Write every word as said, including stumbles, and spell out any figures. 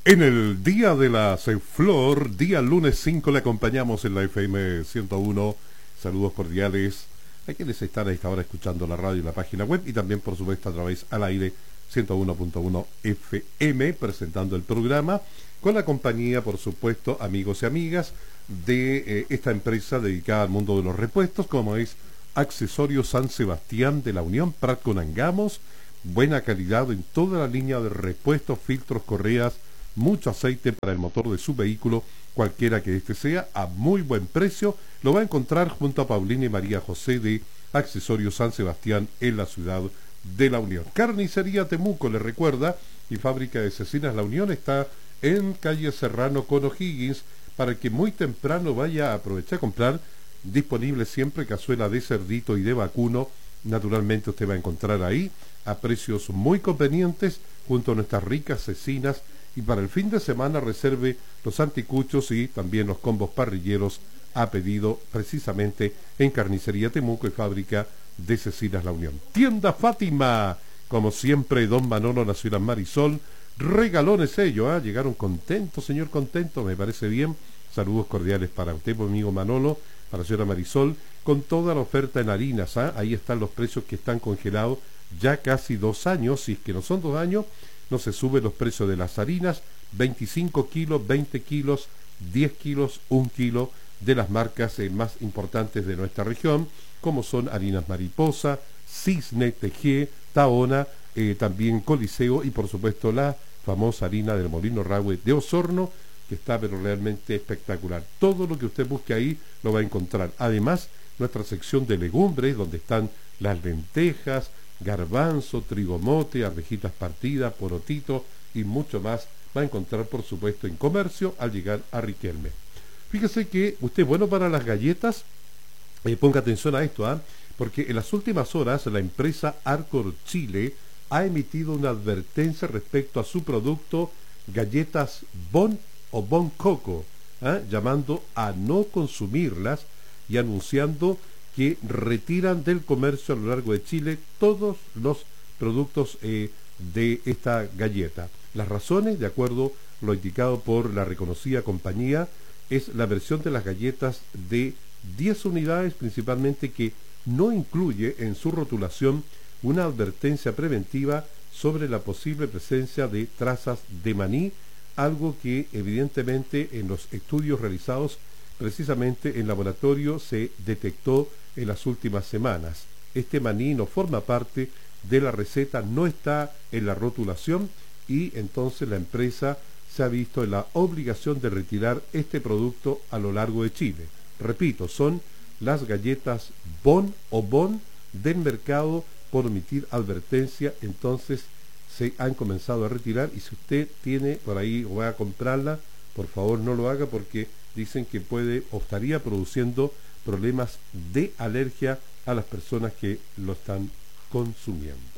En el Día de la Flor, día lunes cinco, le acompañamos en la F M ciento uno. Saludos cordiales a quienes están a esta hora escuchando la radio y la página web, y también por supuesto a través al aire ciento uno punto uno F M, presentando el programa con la compañía, por supuesto, amigos y amigas de eh, esta empresa dedicada al mundo de los repuestos, como es Accesorios San Sebastián de la Unión, Prat con Angamos. Buena calidad en toda la línea de repuestos, filtros, correas, mucho aceite para el motor de su vehículo, cualquiera que este sea, a muy buen precio. Lo va a encontrar junto a Paulina y María José de Accesorios San Sebastián en la ciudad de La Unión. Carnicería Temuco, le recuerda, y fábrica de cecinas La Unión está en calle Serrano con O'Higgins, para que muy temprano vaya a aprovechar a comprar. Disponible siempre cazuela de cerdito y de vacuno. Naturalmente usted va a encontrar ahí a precios muy convenientes junto a nuestras ricas cecinas. Y para el fin de semana reserve los anticuchos y también los combos parrilleros a pedido precisamente en Carnicería Temuco y Fábrica de Cecinas La Unión. Tienda Fátima, como siempre, don Manolo, la ciudad Marisol, regalones ellos, ¿eh? Llegaron contentos, señor, contento, me parece bien. Saludos cordiales para usted, mi amigo Manolo, para la señora Marisol, con toda la oferta en harinas, ¿eh? Ahí están los precios que están congelados ya casi dos años, si es que no son dos años. No se suben los precios de las harinas, veinticinco kilos, veinte kilos, diez kilos, un kilo, de las marcas eh, más importantes de nuestra región, como son harinas Mariposa, Cisne, Tejé, Taona, eh, también Coliseo, y por supuesto la famosa harina del Molino Rahue de Osorno, que está pero realmente espectacular. Todo lo que usted busque ahí lo va a encontrar. Además, nuestra sección de legumbres, donde están las lentejas, garbanzo, trigomote, arvejitas partidas, porotito y mucho más, va a encontrar por supuesto en comercio al llegar a Riquelme. Fíjese que usted, bueno, para las galletas, eh, ponga atención a esto, ¿eh? Porque en las últimas horas la empresa Arcor Chile ha emitido una advertencia respecto a su producto galletas Bon o Bon Coco, ¿eh? Llamando a no consumirlas y anunciando que retiran del comercio a lo largo de Chile todos los productos eh, de esta galleta. Las razones, de acuerdo a lo indicado por la reconocida compañía, es la versión de las galletas de diez unidades principalmente, que no incluye en su rotulación una advertencia preventiva sobre la posible presencia de trazas de maní, algo que evidentemente en los estudios realizados precisamente en laboratorio se detectó en las últimas semanas. Este maní no forma parte de la receta, no está en la rotulación, y entonces la empresa se ha visto en la obligación de retirar este producto a lo largo de Chile. Repito, son las galletas Bon o Bon del mercado por omitir advertencia. Entonces se han comenzado a retirar, y si usted tiene por ahí o va a comprarla, por favor no lo haga, porque dicen que puede o estaría produciendo problemas de alergia a las personas que lo están consumiendo.